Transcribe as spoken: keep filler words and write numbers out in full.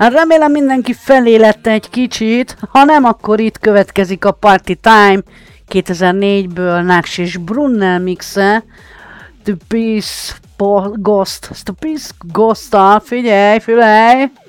Hát remélem mindenki felélette egy kicsit, ha nem, akkor itt következik a Party Time kétezer-négyből Náks és Brunnel mixe. The Peace Ghost, The Peace Ghost-tal, figyelj, figyelj!